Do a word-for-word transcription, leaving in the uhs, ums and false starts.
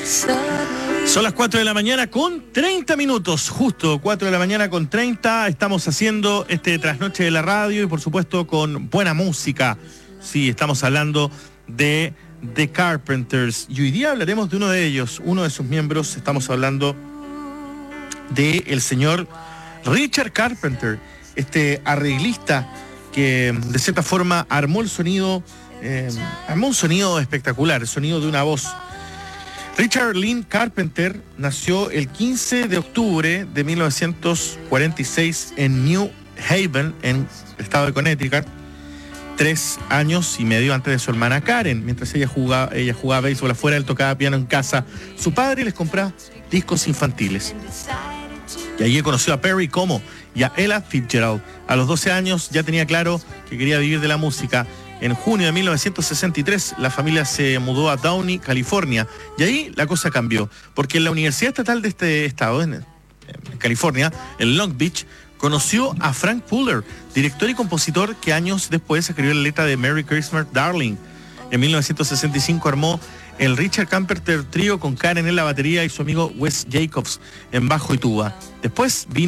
Son las cuatro de la mañana con treinta minutos, justo cuatro de la mañana con treinta. Estamos haciendo este trasnoche de la radio y por supuesto con buena música. Sí, estamos hablando de The Carpenters y hoy día hablaremos de uno de ellos, uno de sus miembros. Estamos hablando de el señor Richard Carpenter, este arreglista que de cierta forma armó el sonido, eh, armó un sonido espectacular, el sonido de una voz. Richard Lynn Carpenter nació el quince de octubre de mil novecientos cuarenta y seis en New Haven, en el estado de Connecticut, tres años y medio antes de su hermana Karen. Mientras ella jugaba, ella jugaba béisbol afuera, él tocaba piano en casa. Su padre les compraba discos infantiles. Y allí conoció a Perry Como y a Ella Fitzgerald. A los doce años ya tenía claro que quería vivir de la música. En junio de mil novecientos sesenta y tres, la familia se mudó a Downey, California, y ahí la cosa cambió, porque en la Universidad Estatal de este estado, en, en California, en Long Beach, conoció a Frank Fuller, director y compositor que años después escribió la letra de Merry Christmas, Darling. En mil novecientos sesenta y cinco armó el Richard Carpenter Trío con Karen en la batería y su amigo Wes Jacobs en bajo y tuba. Después vino